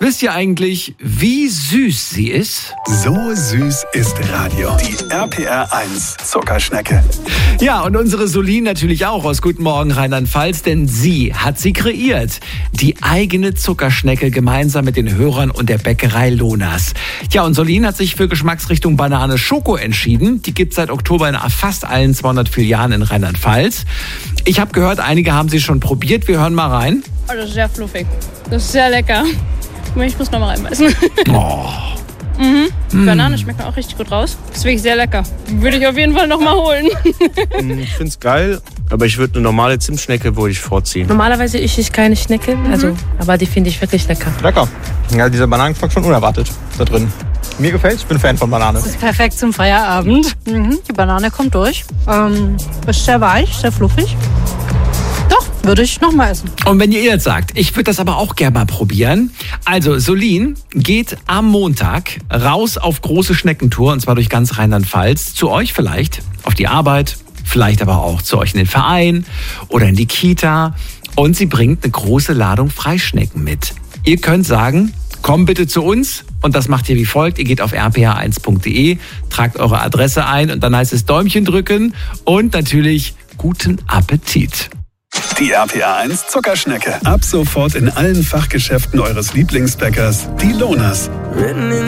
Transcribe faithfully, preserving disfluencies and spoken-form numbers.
Wisst ihr eigentlich, wie süß sie ist? So süß ist Radio. Die R P R eins Zuckerschnecke. Ja, und unsere Solin natürlich auch aus Guten Morgen Rheinland-Pfalz, denn sie hat sie kreiert. Die eigene Zuckerschnecke gemeinsam mit den Hörern und der Bäckerei Lonas. Ja, und Solin hat sich für Geschmacksrichtung Banane Schoko entschieden. Die gibt es seit Oktober in fast allen zweihundert Filialen in Rheinland-Pfalz. Ich habe gehört, einige haben sie schon probiert. Wir hören mal rein. Oh, das ist sehr fluffig. Das ist sehr lecker. Ich muss noch mal reinbeißen. Oh. Mhm. Die Banane schmeckt mir auch richtig gut raus. Das ist wirklich sehr lecker. Würde ich auf jeden Fall noch mal holen. Ich finde es geil, aber ich würde eine normale Zimtschnecke würde ich vorziehen. Normalerweise esse ich keine Schnecke, also, mhm. aber die finde ich wirklich lecker. Lecker. Ja, dieser Bananengeschmack schon unerwartet da drin. Mir gefällt, ich bin Fan von Banane. Das ist perfekt zum Feierabend. Mhm. Die Banane kommt durch. Ähm, ist sehr weich, sehr fluffig. Doch, würde ich noch mal essen. Und wenn ihr jetzt sagt, ich würde das aber auch gerne mal probieren. Also Solin geht am Montag raus auf große Schneckentour, und zwar durch ganz Rheinland-Pfalz. Zu euch vielleicht, auf die Arbeit, vielleicht aber auch zu euch in den Verein oder in die Kita. Und sie bringt eine große Ladung Freischnecken mit. Ihr könnt sagen, komm bitte zu uns. Und das macht ihr wie folgt. Ihr geht auf r p r eins punkt d e, tragt eure Adresse ein und dann heißt es Däumchen drücken und natürlich guten Appetit. Die R P R eins Zuckerschnecke. Ab sofort in allen Fachgeschäften eures Lieblingsbäckers, die Lonas.